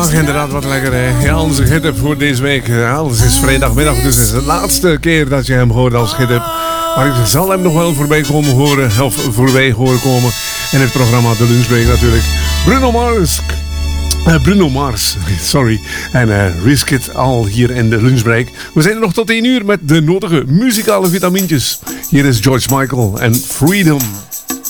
Ach, inderdaad, wat lekker hè. Ja, onze gids voor deze week. Ja, het is vrijdagmiddag, dus het is de laatste keer dat je hem hoort als gids. Maar ik zal hem nog wel voorbij horen komen in het programma De Lunchbreak natuurlijk. Bruno Mars, sorry. En Risk It al hier in de Lunchbreak. We zijn er nog tot 1 uur met de nodige muzikale vitamintjes. Hier is George Michael en Freedom.